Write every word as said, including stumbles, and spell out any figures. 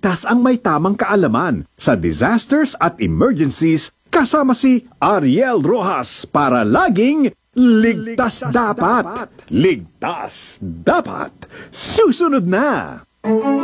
ligtas ang may tamang kaalaman sa disasters at emergencies kasama si Ariel Rojas para laging ligtas dapat. Ligtas dapat. Susunod na!